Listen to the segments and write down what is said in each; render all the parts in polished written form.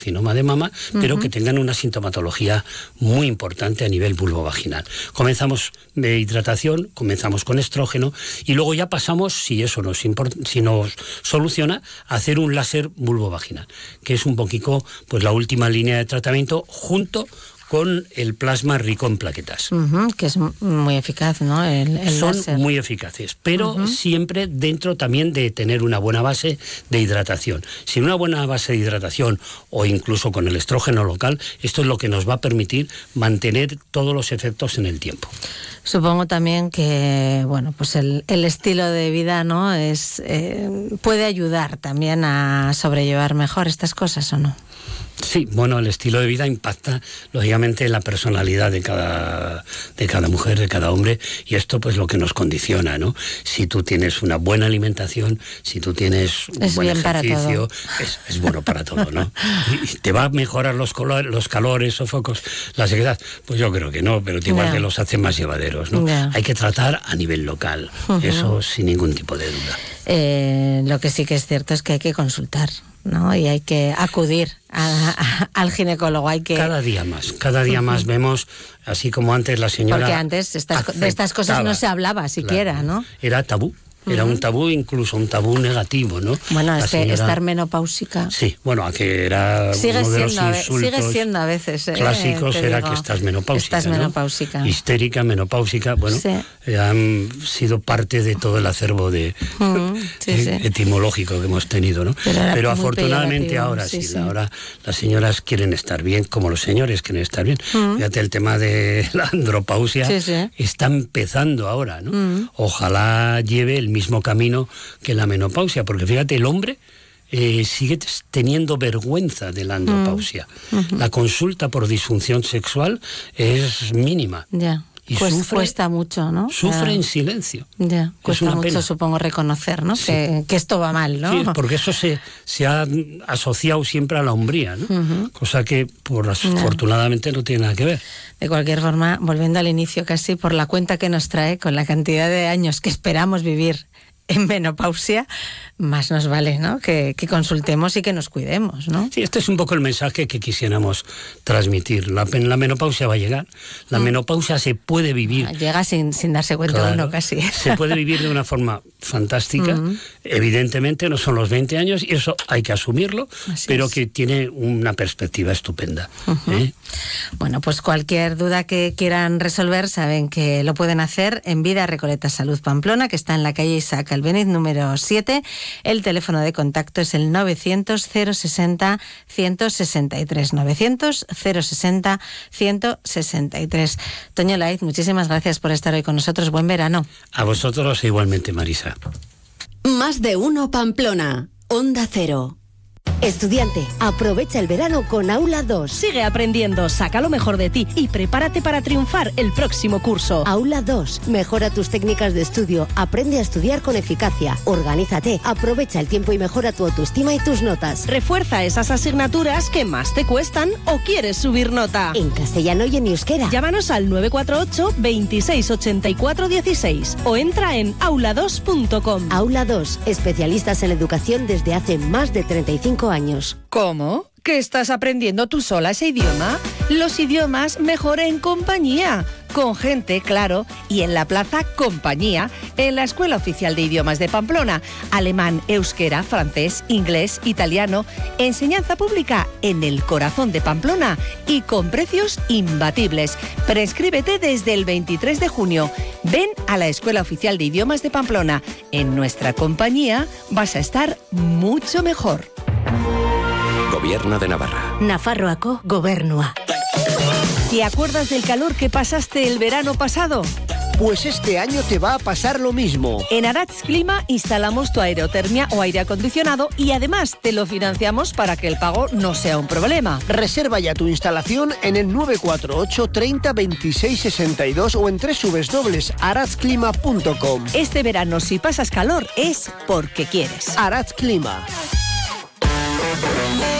carcinoma de mama, pero que tengan una sintomatología muy importante a nivel vulvovaginal. Comenzamos de hidratación, comenzamos con estrógeno y luego ya pasamos, si eso si nos soluciona, a hacer un láser vulvovaginal, que es un poquito pues la última línea de tratamiento junto con el plasma rico en plaquetas. Que es muy eficaz, ¿no? Son láser. muy eficaces, pero siempre dentro también de tener una buena base de hidratación. Sin una buena base de hidratación o incluso con el estrógeno local, esto es lo que nos va a permitir mantener todos los efectos en el tiempo. Supongo también que, bueno, pues el estilo de vida, ¿no? Puede ayudar también a sobrellevar mejor estas cosas, ¿o no? Sí, bueno, el estilo de vida impacta lógicamente en la personalidad de cada mujer, de cada hombre, y esto pues lo que nos condiciona, ¿no? Si tú tienes una buena alimentación, si tú tienes un buen ejercicio, es bueno para todo, ¿no? Y te va a mejorar los calores, sofocos, la sequedad, pues yo creo que no, pero igual que los hace más llevaderos, ¿no? Hay que tratar a nivel local, eso sin ningún tipo de duda. Lo que sí que es cierto es que hay que consultar, ¿no? Y hay que acudir al ginecólogo. Cada día más vemos, así como antes la señora... Porque antes de estas cosas no se hablaba siquiera, claro, ¿no? Era tabú. Era un tabú, incluso un tabú negativo, ¿no? Bueno, estar menopáusica. Sí, bueno, que era sigue uno de los insultos sigue siendo a veces clásicos, era que estás menopáusica. Estás menopáusica. ¿No? Histérica, menopáusica, bueno, han sido parte de todo el acervo etimológico que hemos tenido, ¿no? Pero afortunadamente ahora ahora las señoras quieren estar bien, como los señores quieren estar bien. Fíjate, el tema de la andropausia está empezando ahora, ¿no? Ojalá lleve el mismo camino que la menopausia, porque fíjate, el hombre sigue teniendo vergüenza de la andropausia. La consulta por disfunción sexual es mínima. Y cuesta mucho, ¿no? Sufre en silencio. Cuesta mucho, supongo, reconocer, ¿no? Que esto va mal, ¿no? Sí, porque eso se ha asociado siempre a la hombría, ¿no? Cosa que, afortunadamente, no tiene nada que ver. De cualquier forma, volviendo al inicio casi, por la cuenta que nos trae, con la cantidad de años que esperamos vivir en menopausia, más nos vale, ¿no? Que consultemos y que nos cuidemos, ¿no? Sí, este es un poco el mensaje que quisiéramos transmitir. La menopausia va a llegar. La menopausia se puede vivir. Llega sin darse cuenta uno casi. Se puede vivir de una forma fantástica. Evidentemente no son los 20 años y eso hay que asumirlo, pero que tiene una perspectiva estupenda. Bueno, pues cualquier duda que quieran resolver, saben que lo pueden hacer en Vida Recoleta Salud Pamplona, que está en la calle Isaac Albéniz número 7. El teléfono de contacto es el 900-060-163. 900-060-163. Toño Laiz, muchísimas gracias por estar hoy con nosotros. Buen verano. A vosotros igualmente, Marisa. Más de uno Pamplona. Onda Cero. Estudiante, aprovecha el verano con Aula 2. Sigue aprendiendo, saca lo mejor de ti y prepárate para triunfar el próximo curso. Aula 2, mejora tus técnicas de estudio, aprende a estudiar con eficacia, organízate, aprovecha el tiempo y mejora tu autoestima y tus notas. Refuerza esas asignaturas que más te cuestan o quieres subir nota. En castellano y en euskera. Llámanos al 948 26 84 16 o entra en aula2.com. Aula 2, especialistas en educación desde hace más de 35 años. ¿Cómo? ¿Que estás aprendiendo tú sola ese idioma? Los idiomas mejor en compañía. Con gente, claro, y en la Plaza Compañía, en la Escuela Oficial de Idiomas de Pamplona. Alemán, euskera, francés, inglés, italiano. Enseñanza pública en el corazón de Pamplona y con precios imbatibles. Prescríbete desde el 23 de junio. Ven a la Escuela Oficial de Idiomas de Pamplona. En nuestra compañía vas a estar mucho mejor. Gobierno de Navarra. Nafarroako Gobernua. ¿Te acuerdas del calor que pasaste el verano pasado? Pues este año te va a pasar lo mismo. En Arats Clima instalamos tu aerotermia o aire acondicionado y además te lo financiamos para que el pago no sea un problema. Reserva ya tu instalación en el 948 30 26 62 o en www.aratsclima.com. Este verano, si pasas calor, es porque quieres. Arats Clima.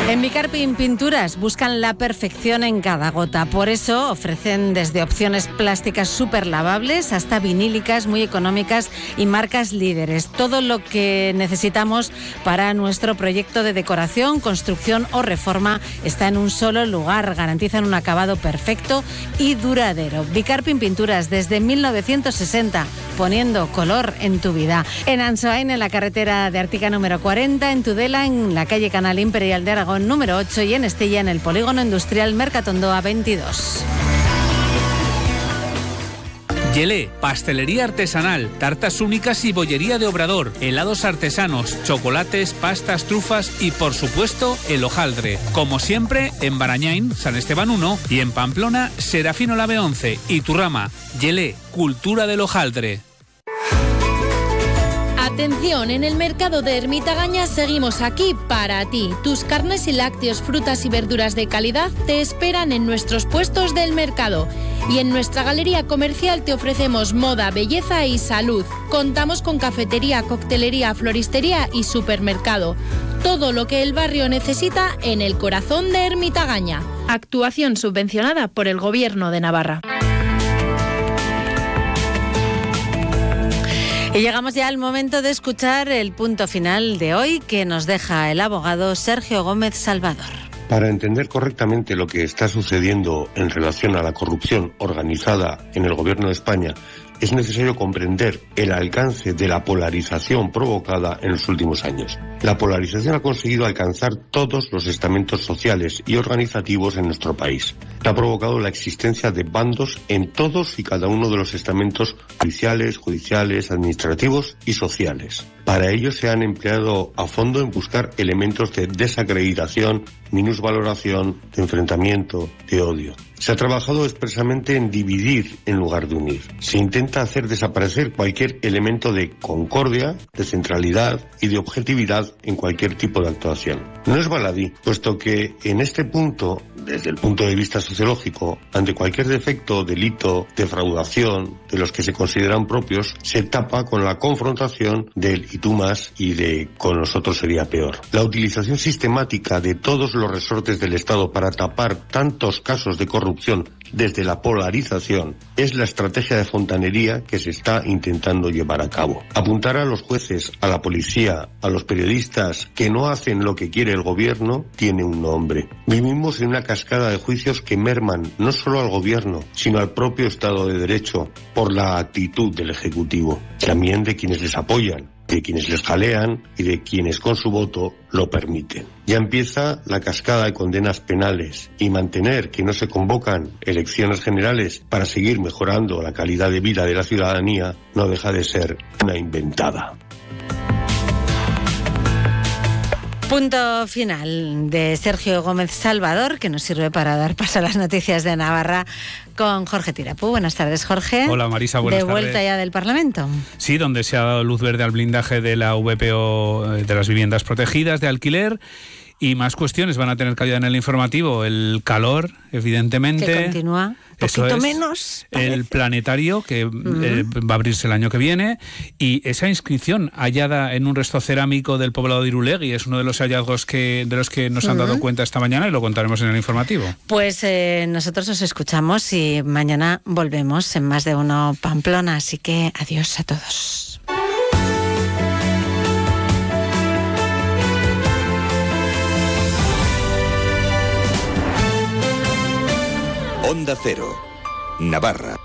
En Bicarpin Pinturas buscan la perfección en cada gota. Por eso ofrecen desde opciones plásticas súper lavables hasta vinílicas muy económicas y marcas líderes. Todo lo que necesitamos para nuestro proyecto de decoración, construcción o reforma está en un solo lugar. Garantizan un acabado perfecto y duradero. Bicarpin Pinturas desde 1960, poniendo color en tu vida. En Ansoain, en la carretera de Artica número 40, en Tudela, en la calle Canal Imperial de Aragón número 8 y en Estella, en el polígono industrial Mercatondoa 22. Yelé, pastelería artesanal, tartas únicas y bollería de Obrador, helados artesanos, chocolates, pastas, trufas y, por supuesto, el hojaldre. Como siempre, en Barañain, San Esteban 1 y en Pamplona, Serafino Lave 11 y Turrama. Yelé, cultura del hojaldre. Atención, en el mercado de Ermita-Gaña seguimos aquí para ti. Tus carnes y lácteos, frutas y verduras de calidad te esperan en nuestros puestos del mercado. Y en nuestra galería comercial te ofrecemos moda, belleza y salud. Contamos con cafetería, coctelería, floristería y supermercado. Todo lo que el barrio necesita en el corazón de Ermita-Gaña. Actuación subvencionada por el Gobierno de Navarra. Y llegamos ya al momento de escuchar el punto final de hoy que nos deja el abogado Sergio Gómez Salvador. Para entender correctamente lo que está sucediendo en relación a la corrupción organizada en el Gobierno de España, es necesario comprender el alcance de la polarización provocada en los últimos años. La polarización ha conseguido alcanzar todos los estamentos sociales y organizativos en nuestro país. Ha provocado la existencia de bandos en todos y cada uno de los estamentos judiciales, administrativos y sociales. Para ello se han empleado a fondo en buscar elementos de desacreditación, minusvaloración, de enfrentamiento, de odio. Se ha trabajado expresamente en dividir en lugar de unir. Se intenta hacer desaparecer cualquier elemento de concordia, de centralidad y de objetividad en cualquier tipo de actuación. No es baladí, puesto que en este punto, desde el punto de vista sociológico, ante cualquier defecto, delito, defraudación de los que se consideran propios, se tapa con la confrontación del y tú más y de con nosotros sería peor. La utilización sistemática de todos los resortes del Estado para tapar tantos casos de corrupción desde la polarización es la estrategia de fontanería que se está intentando llevar a cabo. Apuntar a los jueces, a la policía, a los periodistas que no hacen lo que quiere el gobierno tiene un nombre. Vivimos en una cascada de juicios que merman no solo al gobierno, sino al propio Estado de Derecho por la actitud del Ejecutivo, también de quienes les apoyan, de quienes les jalean y de quienes con su voto lo permiten. Ya empieza la cascada de condenas penales y mantener que no se convocan elecciones generales para seguir mejorando la calidad de vida de la ciudadanía no deja de ser una inventada. Punto final de Sergio Gómez Salvador, que nos sirve para dar paso a las noticias de Navarra con Jorge Tirapú. Buenas tardes, Jorge. Hola, Marisa, buenas tardes. De vuelta ya del Parlamento. Sí, donde se ha dado luz verde al blindaje de la VPO de las viviendas protegidas de alquiler. Y más cuestiones van a tener cabida en el informativo. El calor, evidentemente. Que continúa. Poquito menos. El planetario, que va a abrirse el año que viene. Y esa inscripción hallada en un resto cerámico del poblado de Irulegui es uno de los hallazgos de los que nos han dado cuenta esta mañana y lo contaremos en el informativo. Pues nosotros os escuchamos y mañana volvemos en Más de Uno Pamplona. Así que adiós a todos. Onda Cero, Navarra.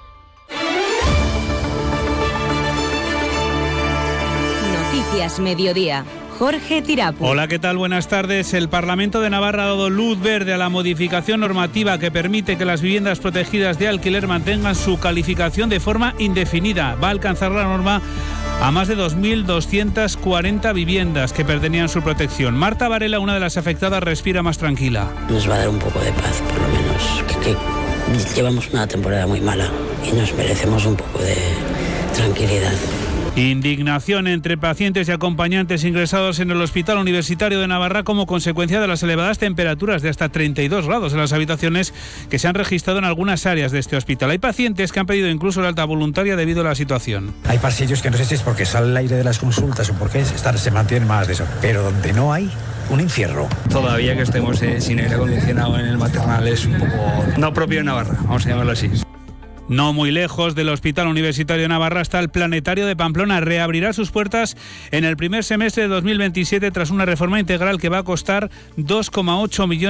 Noticias Mediodía. Jorge Tirapú. Hola, ¿qué tal? Buenas tardes. El Parlamento de Navarra ha dado luz verde a la modificación normativa que permite que las viviendas protegidas de alquiler mantengan su calificación de forma indefinida. Va a alcanzar la norma a más de 2.240 viviendas que perdían su protección. Marta Varela, una de las afectadas, respira más tranquila. Nos va a dar un poco de paz, por lo menos, que llevamos una temporada muy mala y nos merecemos un poco de tranquilidad. Indignación entre pacientes y acompañantes ingresados en el Hospital Universitario de Navarra como consecuencia de las elevadas temperaturas de hasta 32 grados en las habitaciones que se han registrado en algunas áreas de este hospital. Hay pacientes que han pedido incluso la alta voluntaria debido a la situación. Hay pasillos que no sé si es porque sale el aire de las consultas o porque se mantiene más de eso, pero donde no hay, un infierno. Todavía que estemos sin aire acondicionado en el maternal es un poco no propio de Navarra, vamos a llamarlo así. No muy lejos del Hospital Universitario de Navarra está el Planetario de Pamplona. Reabrirá sus puertas en el primer semestre de 2027 tras una reforma integral que va a costar 2,8 millones